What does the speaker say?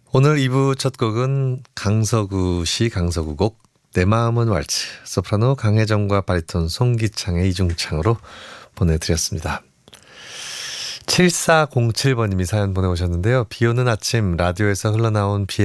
오늘 2부 첫 곡은 강서구 시 강서구 곡 내 마음은 왈츠, 소프라노 강혜정과 바리톤 송기창의 이중창으로 보내드렸습니다. 7407번님이 사연 보내오셨는데요. 비 오는 아침 라디오에서 흘러나온 비의